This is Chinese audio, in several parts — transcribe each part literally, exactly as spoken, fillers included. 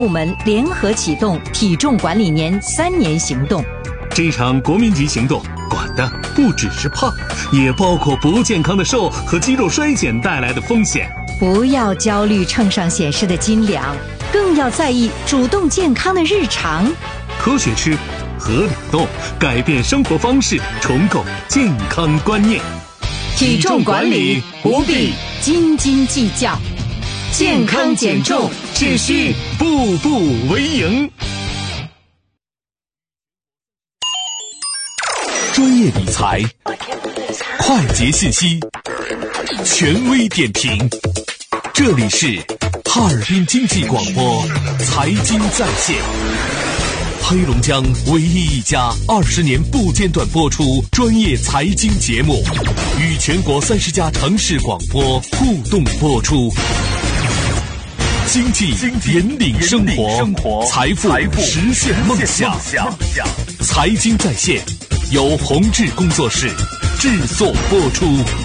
部门联合启动体重管理年三年行动。 这场国民级行动管的不只是胖，也包括不健康的瘦和肌肉衰减带来的风险。 不要焦虑秤上显示的斤两，更要在意主动健康的日常。 科学吃，合理动，改变生活方式，重构健康观念。 体重管理不必斤斤计较，健康减重只需步步为营。专业理财，快捷信息，权威点评，这里是哈尔滨经济广播财经在线，黑龙江唯一一家二十年不间断播出专业财经节目，与全国三十家城市广播互动播出。经济引领生活，财富实现梦想。财经在线由宏志工作室制作播出。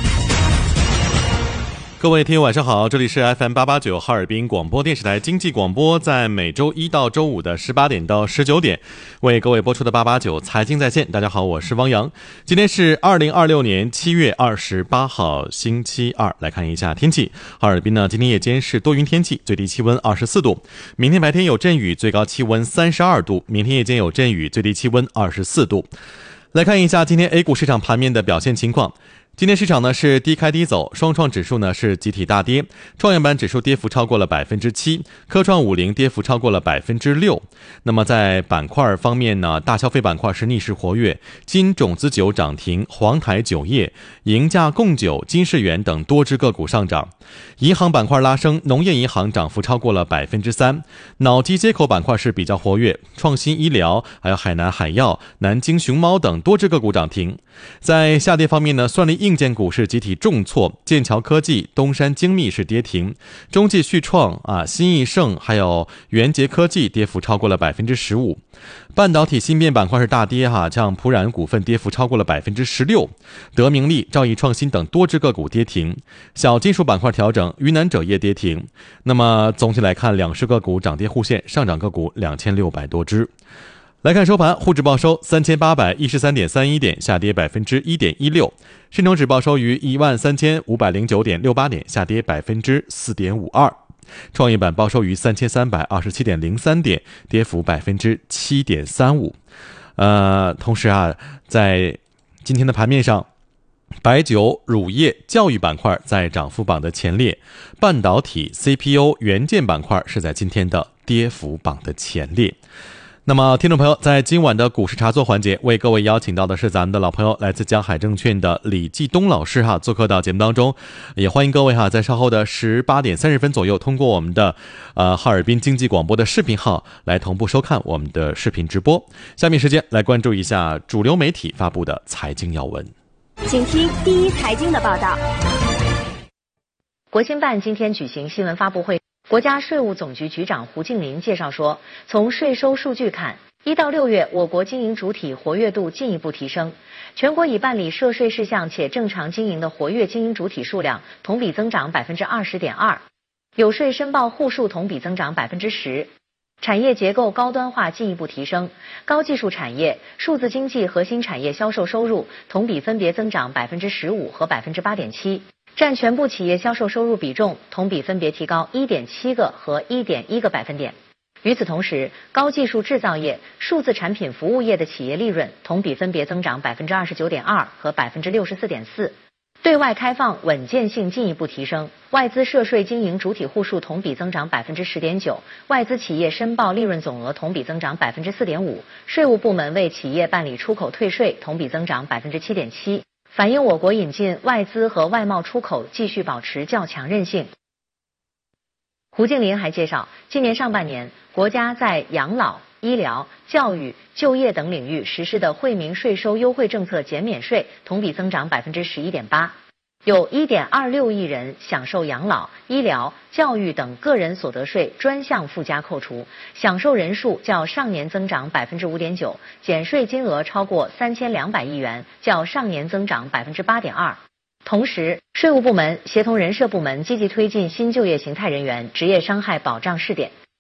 各位听友晚上好，这里是 F M 八八九哈尔滨广播电视台经济广播，在每周一到周五的十八点到十九点为各位播出的八八九财经在线。大家好，我是汪洋。今天是二零二六年七月二十八号星期二。来看一下天气，哈尔滨呢今天夜间是多云天气，最低气温二十四度，明天白天有阵雨，最高气温三十二度，明天夜间有阵雨，最低气温二十四度。来看一下今天 A 股市场盘面的表现情况。今天市场呢是低开低走，双创指数呢是集体大跌，创业板指数跌幅超过了百分之七，科创五零跌幅超过了百分之六。那么在板块方面呢，大消费板块是逆势活跃，金种子酒涨停，黄台酒业、银价贡酒、金世元等多只个股上涨。银行板块拉升，农业银行涨幅超过了百分之三。脑机接口板块是比较活跃，创新医疗、还有海南海药、南京熊猫等多只个股涨停。在下跌方面呢，算力硬件股是集体重挫，剑桥科技、东山精密是跌停，中继旭创啊、新易盛还有元捷科技跌幅超过了百分之十五。半导体芯片板块是大跌哈，像普冉股份跌幅超过了百分之十六，德明利、兆易创新等多只个股跌停。小金属板块调整，云南锗业跌停。那么总体来看，两市个股涨跌互现，上涨个股两千六百多只。来看收盘，沪指报收三千八百一十三点三一点，下跌百分之一点一六；深成指报收于一万三千五百零九点六八点，下跌百分之四点五二；创业板报收于三千三百二十七点零三点，跌幅百分之七点三五。呃，同时啊，在今天的盘面上，白酒、乳业、教育板块在涨幅榜的前列，半导体、C P U、元件板块是在今天的跌幅榜的前列。那么听众朋友，在今晚的股市茶座环节，为各位邀请到的是咱们的老朋友，来自江海证券的李继东老师哈，做客到节目当中。也欢迎各位哈，在稍后的十八点三十分左右，通过我们的呃哈尔滨经济广播的视频号来同步收看我们的视频直播。下面时间来关注一下主流媒体发布的财经要闻， 请听第一财经的报道。 国新办今天举行新闻发布会，国家税务总局局长胡静林介绍说，从税收数据看，一到六月我国经营主体活跃度进一步提升，全国已办理涉税事项且正常经营的活跃经营主体数量同比增长百分之二十点二，有税申报户数同比增长百分之十，产业结构高端化进一步提升，高技术产业、数字经济核心产业销售收入同比分别增长百分之十五和百分之八点七。占全部企业销售收入比重同比分别提高 一点七 个和 一点一 个百分点。与此同时，高技术制造业、数字产品服务业的企业利润同比分别增长 百分之二十九点二 和 百分之六十四点四。对外开放稳健性进一步提升，外资涉税经营主体户数同比增长 百分之十点九， 外资企业申报利润总额同比增长 百分之四点五， 税务部门为企业办理出口退税同比增长 百分之七点七，反映我国引进外资和外贸出口继续保持较强韧性。胡静林还介绍，今年上半年，国家在养老、医疗、教育、就业等领域实施的惠民税收优惠政策减免税同比增长 百分之十一点八， 有 一点二六亿人享受养老、医疗、教育等个人所得税专项附加扣除，享受人数较上年增长 百分之五点九， 减税金额超过三千两百亿元，较上年增长 百分之八点二。同时，税务部门协同人社部门积极推进新就业形态人员职业伤害保障试点。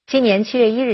今年七月一日